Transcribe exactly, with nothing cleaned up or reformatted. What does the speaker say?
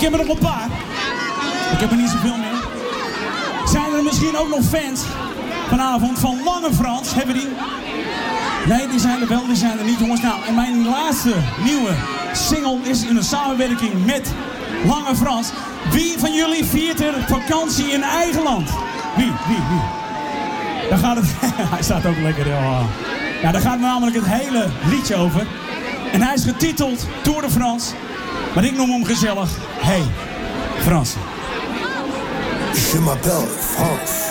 heb er nog een paar. Ik heb er niet zoveel meer. Zijn er misschien ook nog fans vanavond van Lange Frans? Hebben die? Nee, die zijn er wel, die zijn er niet, jongens. Nou, en mijn laatste nieuwe single is in een samenwerking met Lange Frans. Wie van jullie viert er vakantie in eigen land? Wie, wie, wie? Daar gaat het... Hij staat ook lekker, ja. Ja, daar gaat namelijk het hele liedje over. En hij is getiteld Tour de France. Maar ik noem hem gezellig. Hey, Frans. Je m'appelle France.